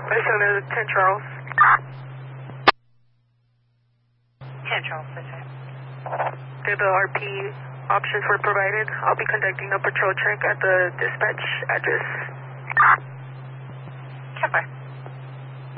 Barcelona 10 Charles. 10 Charles, that's right. The RP options were provided. I'll be conducting a patrol check at the dispatch address. Sure.